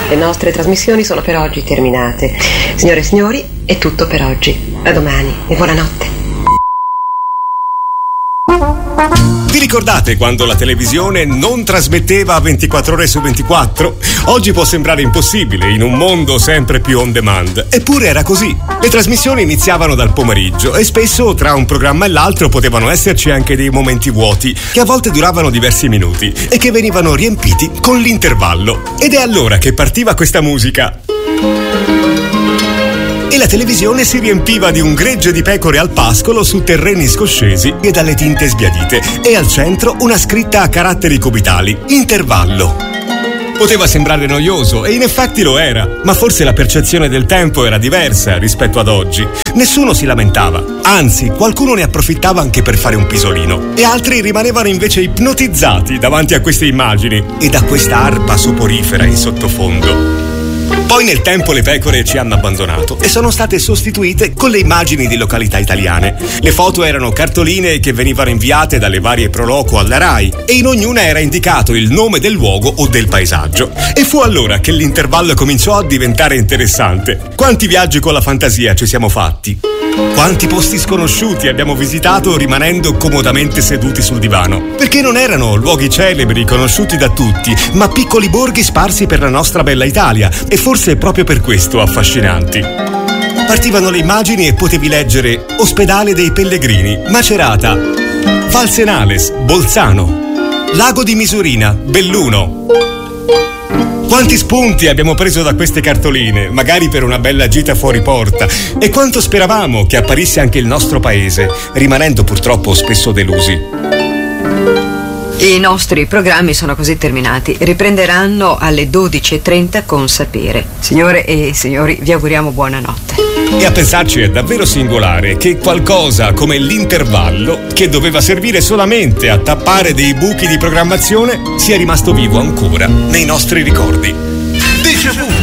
Le nostre trasmissioni sono per oggi terminate. Signore e signori, è tutto per oggi. A domani e buonanotte. Vi ricordate quando la televisione non trasmetteva 24 ore su 24? Oggi può sembrare impossibile in un mondo sempre più on demand. Eppure era così. Le trasmissioni iniziavano dal pomeriggio e spesso tra un programma e l'altro potevano esserci anche dei momenti vuoti che a volte duravano diversi minuti e che venivano riempiti con l'intervallo. Ed è allora che partiva questa musica. E la televisione si riempiva di un gregge di pecore al pascolo su terreni scoscesi e dalle tinte sbiadite, e al centro una scritta a caratteri cubitali: intervallo. Poteva sembrare noioso, e in effetti lo era, ma forse la percezione del tempo era diversa rispetto ad oggi. Nessuno si lamentava, anzi qualcuno ne approfittava anche per fare un pisolino, e altri rimanevano invece ipnotizzati davanti a queste immagini e da questa arpa soporifera in sottofondo. Poi nel tempo le pecore ci hanno abbandonato e sono state sostituite con le immagini di località italiane. Le foto erano cartoline che venivano inviate dalle varie Proloco alla Rai e in ognuna era indicato il nome del luogo o del paesaggio. E fu allora che l'intervallo cominciò a diventare interessante. Quanti viaggi con la fantasia ci siamo fatti? Quanti posti sconosciuti abbiamo visitato rimanendo comodamente seduti sul divano? Perché non erano luoghi celebri conosciuti da tutti, ma piccoli borghi sparsi per la nostra bella Italia, e forse proprio per questo affascinanti. Partivano le immagini e potevi leggere Ospedale dei Pellegrini, Macerata, Valsenales, Bolzano, Lago di Misurina, Belluno. Quanti spunti abbiamo preso da queste cartoline, magari per una bella gita fuori porta, e quanto speravamo che apparisse anche il nostro paese, rimanendo purtroppo spesso delusi. I nostri programmi sono così terminati. Riprenderanno alle 12:30 con Sapere. Signore e signori, vi auguriamo buonanotte. E a pensarci è davvero singolare che qualcosa come l'intervallo, che doveva servire solamente a tappare dei buchi di programmazione, sia rimasto vivo ancora nei nostri ricordi.